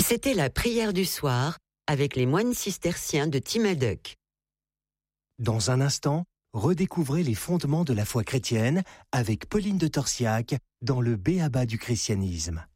C'était la prière du soir avec les moines cisterciens de Timaduc. Dans un instant, redécouvrez les fondements de la foi chrétienne avec Pauline de Torsiac dans le B.A.B.A. du christianisme.